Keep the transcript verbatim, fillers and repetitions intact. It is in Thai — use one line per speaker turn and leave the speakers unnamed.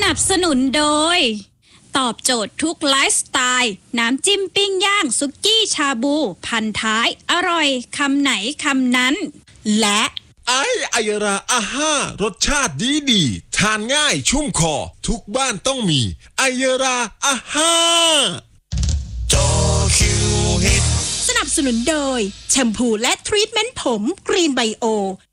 นับสนุนโดยตอบโจทย์ทุกไลฟ์สไตล์น้ำจิ้มปิ้งย่างซุกี้ชาบูพันท้ายอร่อยคำไหนคำนั้นและ
ไอไอยราอาห้ารสชาติดีดีทานง่ายชุ่มคอทุกบ้านต้องมีไอยราอาห้า
โตคิวฮิต
สนับสนุนโดยแชมพูและทรีทเมนต์ผมกรีนไบโอ